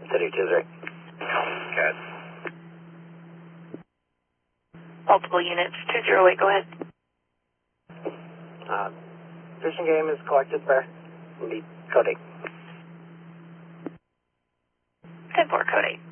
32-3. Cat. Multiple units, 208, go ahead. Fishing game is collected, sir. Lead code 8. 10-4, code 8.